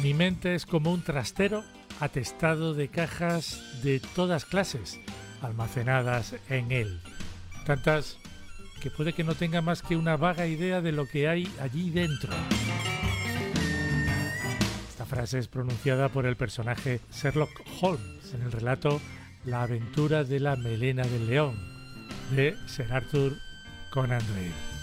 Mi mente es como un trastero atestado de cajas de todas clases almacenadas en él. Tantas que puede que no tenga más que una vaga idea de lo que hay allí dentro. Esta frase es pronunciada por el personaje Sherlock Holmes en el relato La aventura de la melena del león de Sir Arthur Conan Doyle.